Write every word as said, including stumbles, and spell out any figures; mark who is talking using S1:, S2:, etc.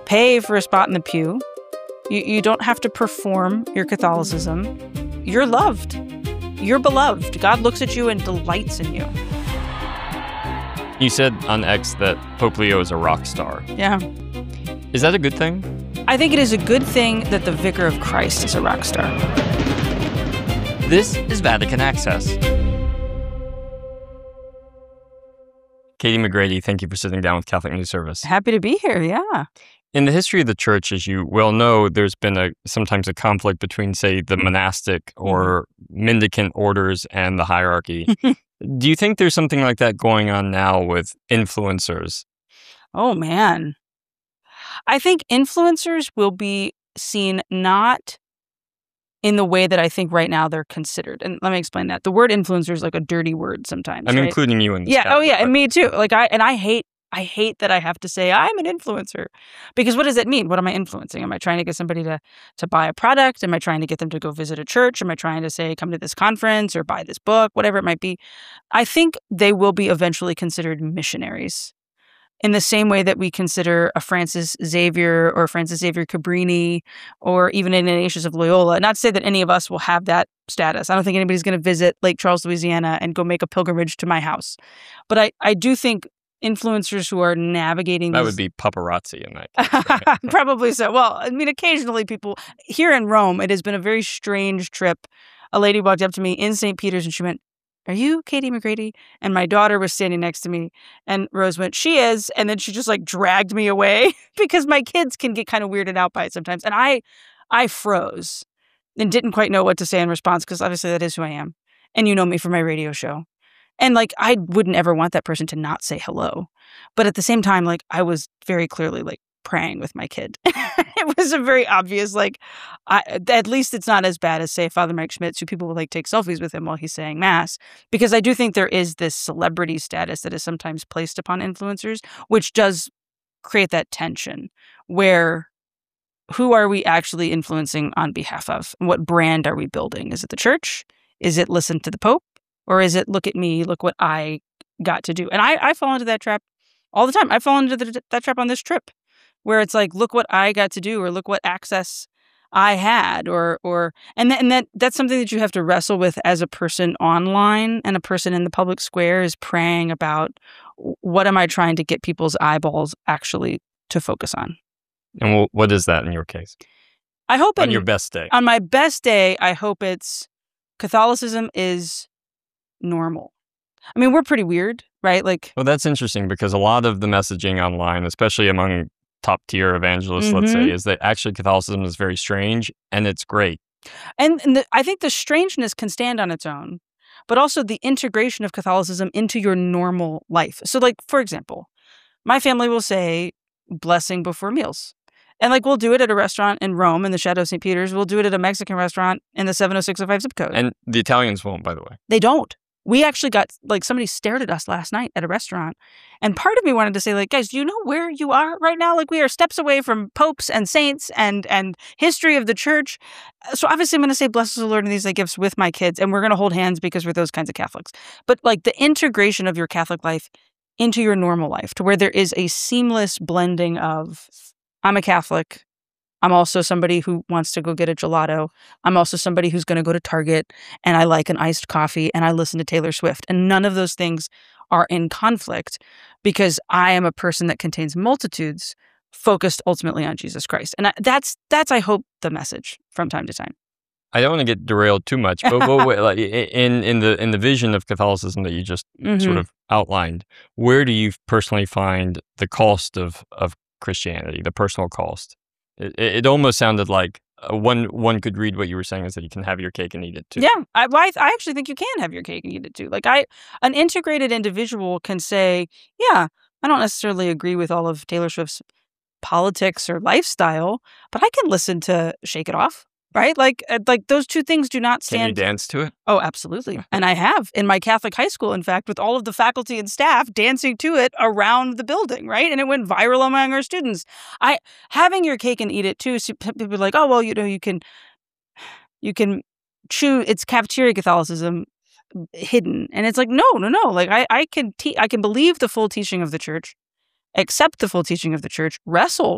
S1: pay for a spot in the pew. You, you don't have to perform your Catholicism. You're loved. You're beloved. God looks at you and delights in you.
S2: You said on X that Pope Leo is a rock star.
S1: Yeah.
S2: Is that a good thing?
S1: I think it is a good thing that the Vicar of Christ is a rock star.
S2: This is Vatican Access. Katie McGrady, thank you for sitting down with Catholic News Service.
S1: Happy to be here, yeah.
S2: In the history of the church, as you well know, there's been a sometimes a conflict between, say, the monastic or mendicant orders and the hierarchy. Do you think there's something like that going on now with influencers?
S1: Oh, man. I think influencers will be seen not in the way that I think right now they're considered. And let me explain that. The word influencer is like a dirty word sometimes.
S2: I'm
S1: right?
S2: including you in this.
S1: Yeah.
S2: category.
S1: Oh, yeah. And me too. Like I and I hate I hate that I have to say I'm an influencer, because what does that mean? What am I influencing? Am I trying to get somebody to to buy a product? Am I trying to get them to go visit a church? Am I trying to say come to this conference or buy this book, whatever it might be? I think they will be eventually considered missionaries, in the same way that we consider a Francis Xavier or Francis Xavier Cabrini or even Ignatius of Loyola. Not to say that any of us will have that status. I don't think anybody's going to visit Lake Charles, Louisiana and go make a pilgrimage to my house. But I, I do think influencers who are navigating
S2: That
S1: these...
S2: would be paparazzi in that case. Right?
S1: Probably so. Well, I mean, occasionally people... Here in Rome, it has been a very strange trip. A lady walked up to me in Saint Peter's and she went, "Are you Katie McGrady?" And my daughter was standing next to me. And Rose went, "She is." And then she just like dragged me away because my kids can get kind of weirded out by it sometimes. And I, I froze and didn't quite know what to say in response, because obviously that is who I am. And you know me from my radio show. And like, I wouldn't ever want that person to not say hello. But at the same time, like, I was very clearly like praying with my kid. It was a very obvious, like, I, at least it's not as bad as, say, Father Mike Schmitz, who people will like take selfies with him while he's saying mass. Because I do think there is this celebrity status that is sometimes placed upon influencers, which does create that tension where who are we actually influencing on behalf of? And what brand are we building? Is it the church? Is it listen to the Pope? Or is it look at me, look what I got to do? And I, I fall into that trap all the time. I fall into the, that trap on this trip, where it's like, look what I got to do, or look what access I had, or or and that, and that that's something that you have to wrestle with as a person online and a person in the public square, is praying about what am I trying to get people's eyeballs actually to focus on.
S2: And wh- what is that in your case?
S1: I hope
S2: on
S1: in,
S2: your best day.
S1: On my best day, I hope it's Catholicism is normal. I mean, we're pretty weird, right? Like,
S2: well, that's interesting, because a lot of the messaging online, especially among top tier evangelists, mm-hmm. let's say, is that actually Catholicism is very strange and it's great.
S1: And, and the, I think the strangeness can stand on its own, but also the integration of Catholicism into your normal life. So, like, for example, my family will say blessing before meals. And like, we'll do it at a restaurant in Rome in the Shadow of Saint Peter's. We'll do it at a Mexican restaurant in the seven oh six oh five zip code.
S2: And the Italians won't, by the way.
S1: They don't. We actually got, like, somebody stared at us last night at a restaurant. And part of me wanted to say, like, guys, do you know where you are right now? Like, we are steps away from popes and saints and and history of the church. So obviously I'm going to say, bless the Lord, and these like gifts with my kids. And we're going to hold hands because we're those kinds of Catholics. But like the integration of your Catholic life into your normal life, to where there is a seamless blending of, I'm a Catholic, I'm also somebody who wants to go get a gelato. I'm also somebody who's going to go to Target, and I like an iced coffee, and I listen to Taylor Swift. And none of those things are in conflict, because I am a person that contains multitudes focused ultimately on Jesus Christ. And that's, that's I hope, the message from time to time.
S2: I don't want to get derailed too much, but, but wait, like, in in the in the vision of Catholicism that you just mm-hmm. sort of outlined, where do you personally find the cost of of Christianity, the personal cost? It, it almost sounded like uh, one one could read what you were saying is that you can have your cake and eat it too.
S1: Yeah, I, I I actually think you can have your cake and eat it too. Like I, an integrated individual can say, yeah, I don't necessarily agree with all of Taylor Swift's politics or lifestyle, but I can listen to Shake It Off. Right? Like, uh, like those two things do not stand.
S2: Can you dance to it?
S1: Oh, absolutely. And I have in my Catholic high school, in fact, with all of the faculty and staff dancing to it around the building, right? And it went viral among our students. I having your cake and eat it too. So people are like, oh, well, you know, you can, you can choose. It's cafeteria Catholicism hidden, and it's like, no, no, no. Like I, I can, te- I can believe the full teaching of the church, accept the full teaching of the church, wrestle